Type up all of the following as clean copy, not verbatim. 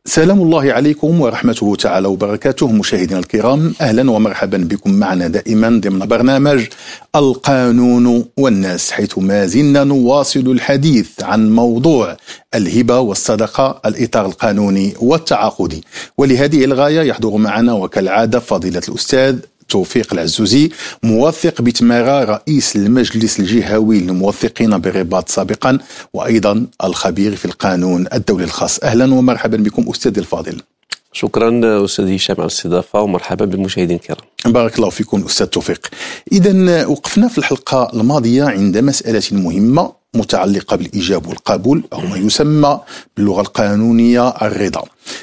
سلام الله عليكم ورحمته تعالى وبركاته. مشاهدينا الكرام، أهلا ومرحبا بكم معنا دائما ضمن برنامج القانون والناس، حيث ما زلنا نواصل الحديث عن موضوع الهبة والصدقة، الإطار القانوني والتعاقدي. ولهذه الغاية يحضر معنا وكالعادة فضيلة الأستاذ توفيق العزوزي، موثق بتمارا، رئيس المجلس الجهوي للموثقين بالرباط سابقا، وأيضا الخبير في القانون الدولي الخاص. أهلا ومرحبا بكم أستاذ الفاضل. شكرا أستاذ هشام على الاستضافة، ومرحبا بالمشاهدين الكرام. بارك الله فيكم أستاذ توفيق. إذا وقفنا في الحلقة الماضية عند مسألة مهمة متعلقة بالإيجاب والقبول، أو ما يسمى باللغة القانونية الرضا.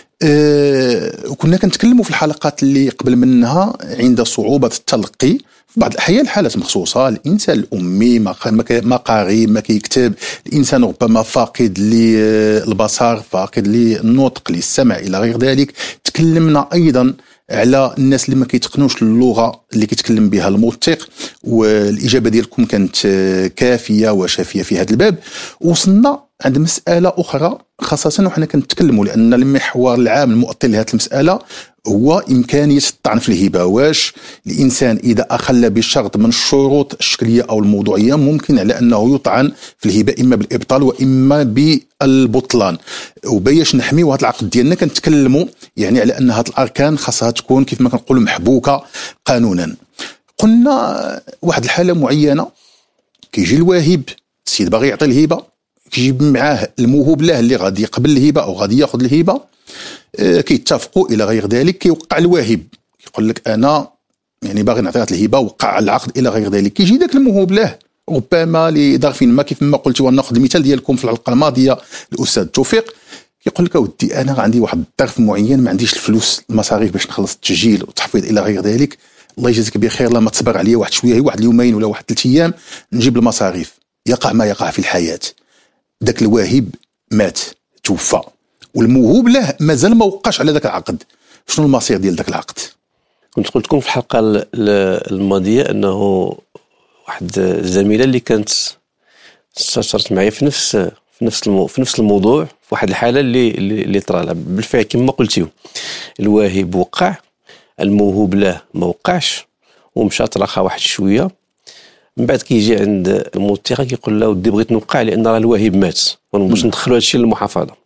وكنا كنتكلموا في الحلقات اللي قبل منها عند صعوبة التلقي في بعض الأحيان، حالات مخصوصة، الإنسان الأمي ما قاري ما كيكتب، الإنسان ربما فاقد للبصر، فاقد للنطق، للسمع إلى غير ذلك. تكلمنا أيضا على الناس اللي ما كيتقنوش اللغة اللي كيتكلم بها الموثق، والإجابة ديالكم كانت كافية وشافية في هذا الباب. وصلنا عند مسألة أخرى خاصة وحنا كنتكلموا، لأن المحور العام المؤطر لهذه المسألة هو إمكانية الطعن في الهبة. واش الإنسان إذا أخل بشرط من الشروط الشكلية أو الموضوعية ممكن على أنه يطعن في الهبة إما بالإبطال وإما بالبطلان؟ وباش نحميو هذا العقد ديالنا كنتكلموا يعني على أن هذه الأركان خاصها تكون كيف ما كنقولوا محبوكة قانونا. قلنا واحد الحالة معينة، كيجي الواهب، السيد باغي يعطي الهبة، كيجيب معاه الموهوب له اللي غادي يقبل الهبة أو غادي ياخذ الهبة، كيتفقوا إلى غير ذلك. كيوقع الواهب يقول لك أنا يعني باغي نعطي هذه الهبة، وقع العقد إلى غير ذلك. كيجي ذاك الموهوب له ربما لظرف ما، كيف ما قلت، وناخذ المثال ديالكم في الحلقة الماضية الأستاذ توفيق، كيقول لك أودي أنا عندي واحد الظرف معين، ما عنديش الفلوس المصاريف باش نخلص التسجيل والتحفيظ إلى غير ذلك. الله يجازيك بخير، لما تصبر عليا واحد شوية، واحد اليومين ولا واحد 3 أيام نجيب المصاريف. يقع ما يقع في الحياة، ذاك الواهب مات، توفى، والموهوب له مازال ما وقعش على ذاك العقد. شنو المصير ديال ذاك العقد؟ كنت قلت لكم في الحلقة الماضية أنه واحد الزميلة اللي كانت استشرت معي في نفس الموضوع، في واحد الحالة اللي طرا لها بالفعل كما قلتيو. الواهب وقع، الموهوب له ما وقعش، ومشى ترخى واحد شوية. من بعد كيجي عند الموثقة كيقول له ودي بغيت نوقع لأن راه الواهب مات، باش ندخلوا هادشي للمحافظة.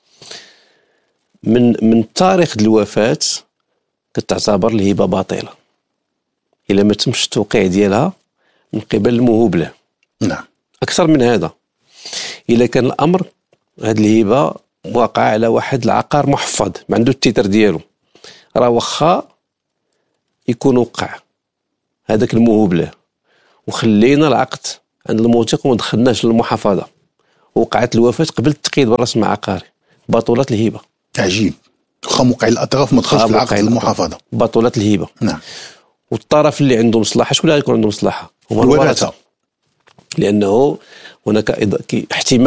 من تاريخ الوفاة كتعتبر الهبة باطلة إلا ما تمش التوقيع ديالها من قبل الموهوب له. نعم. أكثر من هذا، إلا كان الأمر هاد الهبة واقع على واحد العقار محفظ ما عنده التيتر ديالو، راه واخا يكون وقع هذاك الموهوب له وخلينا العقد عند الموثق وما دخلناش للمحافظة، وقعت الوفاة قبل التقييد بالرسم العقاري، بطولات الهبة. عجيب، واخا موقع الأطراف ما دخلش العقد المحافظة، بطولات الهبة. نعم. والطرف اللي عنده مصلحة، شكون اللي غيكون عنده مصلحة؟ هما الورثة، لأنه هناك احتمال